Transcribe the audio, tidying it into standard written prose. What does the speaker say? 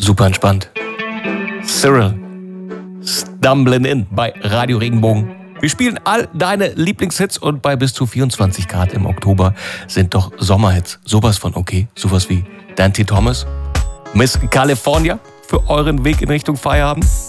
super entspannt. Cyril, Stumbling In bei Radio Regenbogen. Wir spielen all deine Lieblingshits und bei bis zu 24 Grad im Oktober sind doch Sommerhits sowas von okay. Sowas wie Dante Thomas, Miss California für euren Weg in Richtung Feierabend.